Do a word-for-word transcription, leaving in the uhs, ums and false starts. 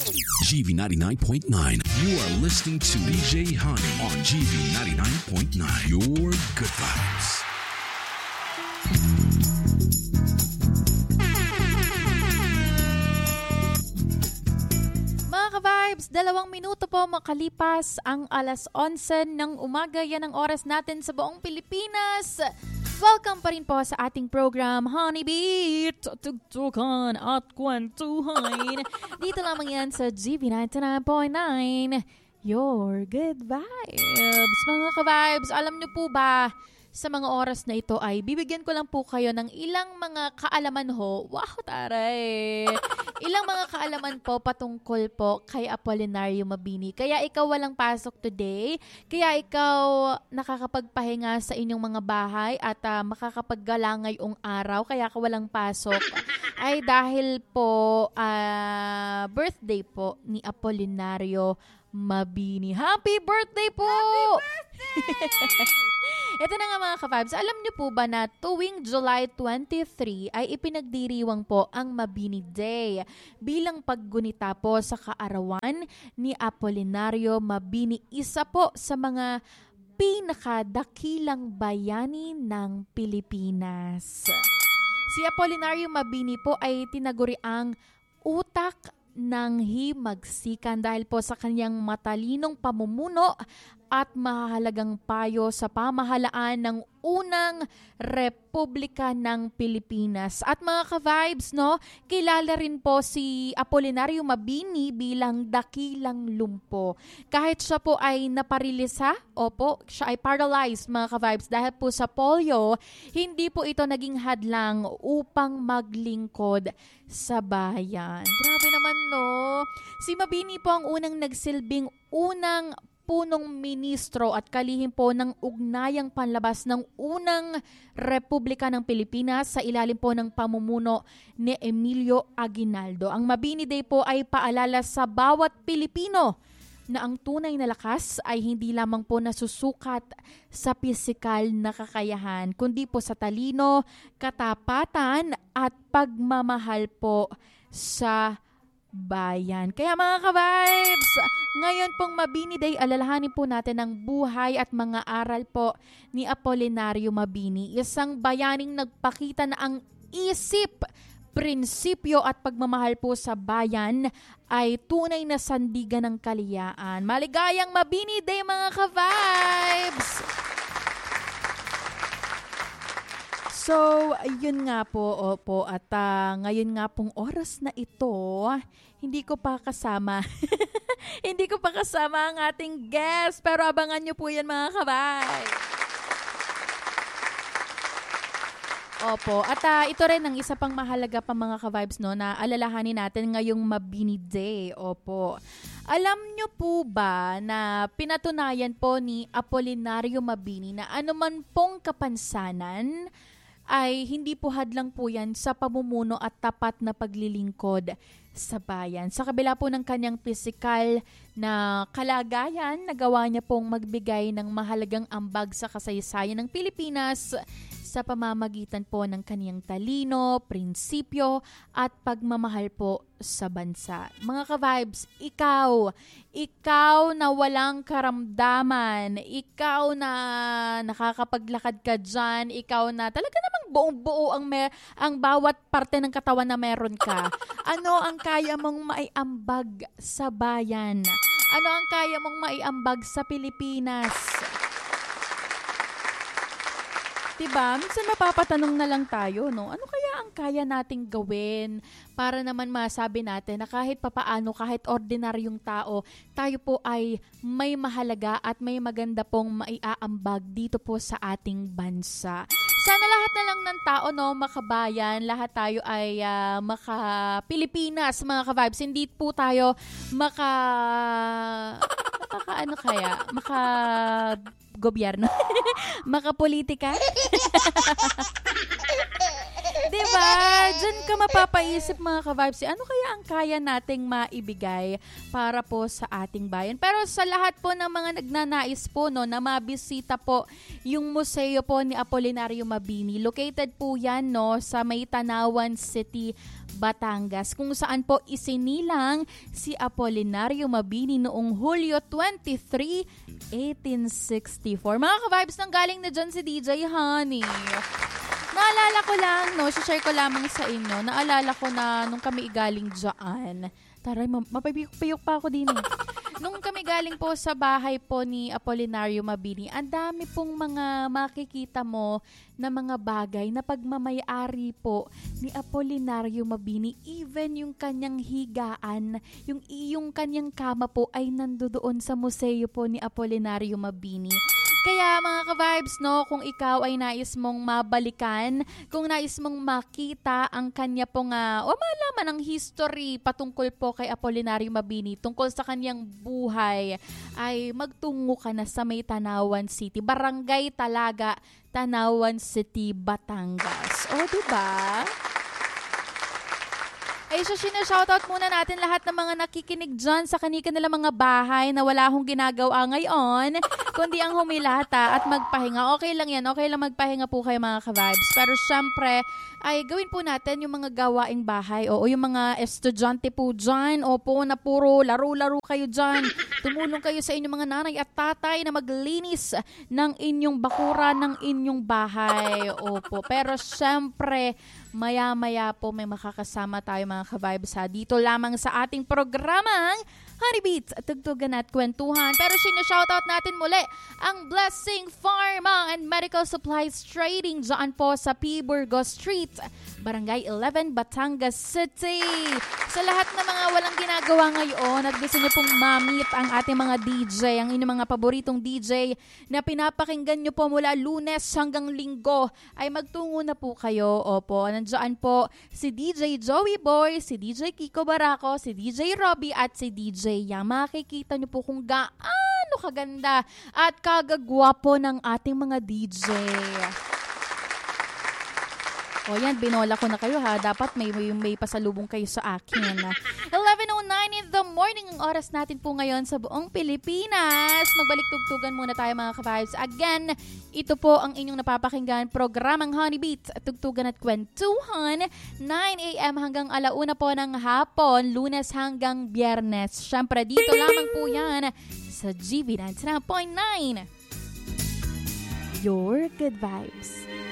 G V ninety-nine point nine. You are listening to D J Honey on G V ninety-nine point nine. Your good vibes. Mga ka-vibes, dalawang minuto po makalipas ang alas onse ng umaga. Yan ang oras natin sa buong Pilipinas. Welcome pa rin po sa ating program, Honey Beat, tugtukan at kwentuhan. Dito lamang yan sa G V ninety-nine point nine, your good vibes. Mga ka-vibes, alam nyo po ba, sa mga oras na ito ay bibigyan ko lang po kayo ng ilang mga kaalaman ho. Wow, taray! Ilang mga kaalaman po patungkol po kay Apolinario Mabini. Kaya ikaw walang pasok today. Kaya ikaw nakakapagpahinga sa inyong mga bahay at uh, makakapaggala ngayong araw. Kaya ka walang pasok. Ay dahil po uh, birthday po ni Apolinario Mabini. Happy birthday po! Happy birthday! Ito na nga mga ka-vibes, alam niyo po ba na tuwing July twenty-three ay ipinagdiriwang po ang Mabini Day bilang paggunita po sa kaarawan ni Apolinario Mabini, isa po sa mga pinakadakilang bayani ng Pilipinas. Si Apolinario Mabini po ay tinaguriang utak ng himagsikan dahil po sa kanyang matalinong pamumuno at mahalagang payo sa pamahalaan ng unang Republika ng Pilipinas. At mga ka-vibes, no, kilala rin po si Apolinario Mabini bilang dakilang lumpo. Kahit siya po ay naparilisa, opo, siya ay paralyzed mga ka-vibes dahil po sa polio, hindi po ito naging hadlang upang maglingkod sa bayan. Grabe naman, no? Si Mabini po ang unang nagsilbing unang punong ministro at kalihim po ng ugnayang panlabas ng unang Republika ng Pilipinas sa ilalim po ng pamumuno ni Emilio Aguinaldo. Ang Mabini Day po ay paalala sa bawat Pilipino na ang tunay na lakas ay hindi lamang po nasusukat sa pisikal na kakayahan, kundi po sa talino, katapatan at pagmamahal po sa bayan. Kaya mga ka-vibes, ngayon pong Mabini Day, alalahanin po natin ang buhay at mga aral po ni Apolinario Mabini. Isang bayaning nagpakita na ang isip, prinsipyo at pagmamahal po sa bayan ay tunay na sandigan ng kaliyaan. Maligayang Mabini Day mga ka-vibes! So, yun nga po, opo, at uh, ngayon nga pong oras na ito, hindi ko pa kasama, hindi ko pa kasama ang ating guest, pero abangan nyo po yan mga kabay. Opo, at uh, ito rin ang isa pang mahalaga pa mga ka-vibes, no, na alalahanin natin ngayong Mabini Day, opo. Alam nyo po ba na pinatunayan po ni Apolinario Mabini na anuman pong kapansanan ay hindi po hadlang po yan sa pamumuno at tapat na paglilingkod sa bayan. Sa kabila po ng kanyang pisikal na kalagayan, nagawa niya pong magbigay ng mahalagang ambag sa kasaysayan ng Pilipinas sa pamamagitan po ng kaniyang talino, prinsipyo at pagmamahal po sa bansa. Mga ka-vibes, ikaw, ikaw na walang karamdaman, ikaw na nakakapaglakad ka dyan, ikaw na talaga namang buong-buo ang, mer- ang bawat parte ng katawan na meron ka. Ano ang kaya mong maiambag sa bayan? Ano ang kaya mong maiambag sa Pilipinas? Diba? Minsan mapapatanong na lang tayo, no? Ano kaya ang kaya nating gawin para naman masabi natin na kahit papaano, kahit ordinaryong tao, tayo po ay may mahalaga at may maganda pong maiaambag dito po sa ating bansa. Sana lahat na lang ng tao, no, makabayan, lahat tayo ay uh, maka-Pilipinas, mga ka-vibes. Hindi po tayo maka... maka ano kaya? Maka... gobyerno. Makapolitika. Diba? Diyan ka mapapaisip mga ka-vibes, ano kaya ang kaya nating maibigay para po sa ating bayan. Pero sa lahat po ng mga nagnanais po no, na mabisita po yung museo po ni Apolinario Mabini. Located po yan no, sa May Tanawan City, Batangas, kung saan po isinilang si Apolinario Mabini noong Hulyo twenty-third, eighteen sixty-four. Mga ka-vibes, nang galing na dyan si D J Honey. Naalala ko lang, no, share ko lamang sa inyo, naalala ko na nung kami galing dyan, taray, mapapiyok-piyok pa ako din eh. Nung kami galing po sa bahay po ni Apolinario Mabini, ang dami pong mga makikita mo na mga bagay na pagmamayari po ni Apolinario Mabini. Even yung kanyang higaan, yung iyong kanyang kama po ay nandoon sa museo po ni Apolinario Mabini. Kaya mga ka-vibes, no, kung ikaw ay nais mong mabalikan, kung nais mong makita ang kanya pong, uh, o malaman ang history patungkol po kay Apolinario Mabini, tungkol sa kanyang buhay, ay magtungo ka na sa May Tanawan City, Barangay Talaga, Tanawan City, Batangas. O, diba? Ay, so sinashoutout muna natin lahat ng mga nakikinig dyan sa kanika nila mga bahay na wala hong ginagawa ngayon, kundi ang humilata at magpahinga. Okay lang yan, okay lang magpahinga po kayo mga ka-vibes. Pero syempre, ay gawin po natin yung mga gawaing bahay. O yung mga estudyante po dyan, opo, na puro laro-laro kayo dyan. Tumulong kayo sa inyong mga nanay at tatay na maglinis ng inyong bakura, ng inyong bahay. Opo, pero syempre, maya-maya po may makakasama tayo mga ka-vibes ha. Dito lamang sa ating programang Honey Beats, tugtugan at kwentuhan. Pero sinashoutout natin muli ang Blessing Pharma and Medical Supplies Trading dyan po sa P. Burgos Street, Barangay eleven, Batangas City. Sa lahat ng mga walang ginagawa ngayon at gusto niyo pong ma-meet ang ating mga D J, ang inyong mga paboritong D J na pinapakinggan niyo po mula Lunes hanggang Linggo, ay magtungo na po kayo. Opo, nandiyan po si D J Joey Boy, si D J Kiko Barako, si D J Robbie at si D J Yang. Makikita niyo po kung gaano kaganda at kagagwapo ng ating mga D J. O yan, binola ko na kayo ha. Dapat may, may, may pasalubong kayo sa akin. eleven oh nine in the morning ang oras natin po ngayon sa buong Pilipinas. Magbalik-tugtugan muna tayo mga ka-vibes. Again, ito po ang inyong napapakinggan programang Honey Beats, tugtugan at kwentuhan, nine a.m. hanggang alauna po ng hapon, Lunes hanggang Biyernes. Syempre, dito lamang po yan sa G V ninety-nine point nine. Your good vibes.